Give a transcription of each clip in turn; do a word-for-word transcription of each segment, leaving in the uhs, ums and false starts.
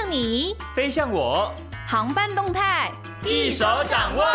你， 飞向我， 航班动态一手掌握。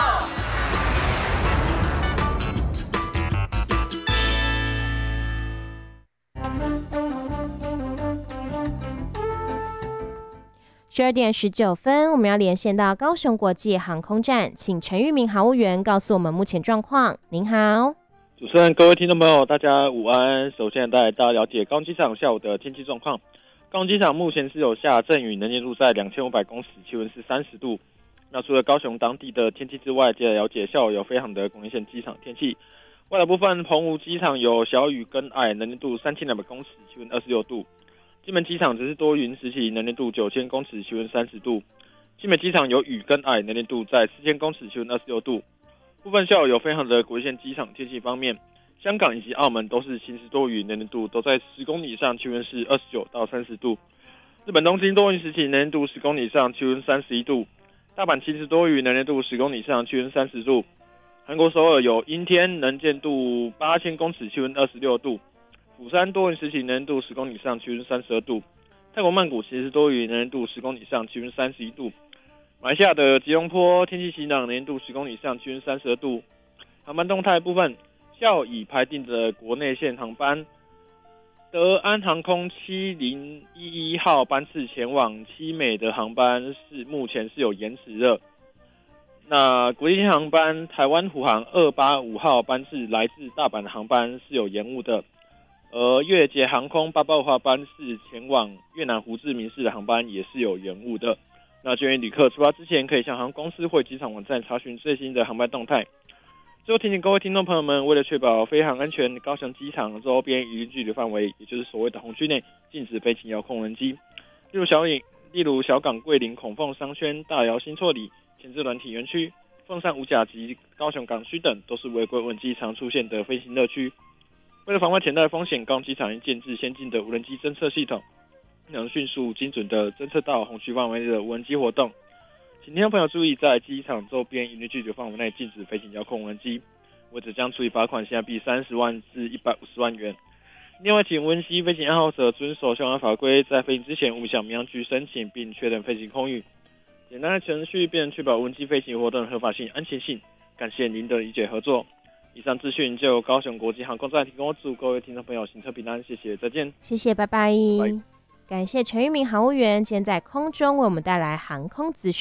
十二点十九分，我们要连线到高雄国际航空站，请陈玉明航务员告诉我们目前状况。您好， 主持人、各位听众朋友，大家午安。首先带大家了解高雄机场下午的天气状况。高雄机场目前是有下阵雨，能见度在两千五百公尺，气温是三十度。那除了高雄当地的天气之外，接着了解下午有飞航的广义线机场天气。外岛部分，澎湖机场有小雨跟矮，能见度三千两百公尺，气温二十六度。金门机场只是多云时期，能见度九千公尺，气温三十度。金门机场有雨跟矮，能见度在四千公尺，气温二十六度。部分下午有飞航的国际线机场天气方面，香港以及澳门都是晴时多云，能见度都在十公里以上，气温是二十九到三十度。日本东京多云时期，能见度十公里以上，气温三十一度。大阪晴时多云，能见度十公里以上，气温三十度。韩国首尔有阴天，能见度八千公尺，气温二十六度。釜山多云时期，能见度十公里以上，气温三十二度。泰国曼谷其实多云，能见度十公里以上，气温三十一度。马来西亚的吉隆坡天气晴朗，能见度十公里以上，气温三十二度。航班动态部分，下午已排定的国内线航班，德安航空七零一一号班次前往七美的航班是目前是有延迟的。那国际线航班台湾虎航二八五号班次来自大阪的航班是有延误的。而越捷航空八八五号班次前往越南胡志明市的航班也是有延误的。那建议旅客出发之前可以向航空公司或机场网站查询最新的航班动态。最后提醒各位听众朋友们，为了确保飞航安全，高雄机场周边一律距离范围，也就是所谓的红区内，禁止飞行遥控无人机。例如小岭，例如小港、桂林、孔凤商圈、大寮、新厝里、前置软体园区、凤山五甲及高雄港区等，都是违规无人机常出现的飞行乐区。为了防范潜在风险，高雄机场应建置先进的无人机侦测系统，能迅速精准的侦测到红区范围内的无人机活动。请听众朋友注意，在机场周边一律距离范围内禁止飞行遥控无人机，违者将处以罚款新台币三十万至一百五十万元。另外，请无人机飞行爱好者遵守相关法规，在飞行之前务必向民航局申请并确认飞行空域。简单的程序便能确保无人机飞行活动的合法性、安全性。感谢您的理解合作。以上资讯就由高雄国际航空站提供，祝各位听众朋友行车平安，谢谢，再见。 谢谢，拜拜。拜拜。感谢陈玉明航务员今天在空中为我们带来航空资讯。